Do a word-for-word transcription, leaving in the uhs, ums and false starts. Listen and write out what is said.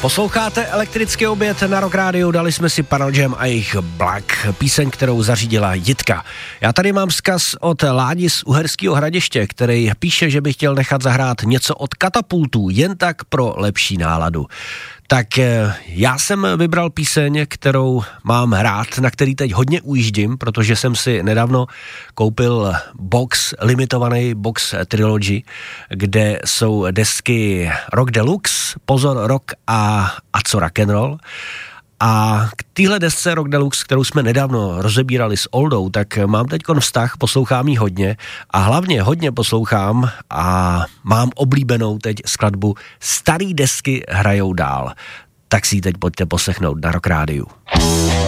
Posloucháte Elektrický oběd na Rock Rádiu, dali jsme si Pearl Jam a jejich Black, píseň, kterou zařídila Jitka. Já tady mám vzkaz od Ládi z Uherského Hradiště, který píše, že by chtěl nechat zahrát něco od Katapultů, jen tak pro lepší náladu. Tak já jsem vybral píseň, kterou mám hrát, na který teď hodně ujíždím, protože jsem si nedávno koupil box, limitovaný box Trilogy, kde jsou desky Rock Deluxe, Pozor Rock a A co rock'n'roll. A k téhle desce Rock Deluxe, kterou jsme nedávno rozebírali s Oldou, tak mám teďkon vztah, poslouchám jí hodně a hlavně hodně poslouchám a mám oblíbenou teď skladbu Starý desky hrajou dál. Tak si ji teď pojďte poslechnout na Rock Rádiu.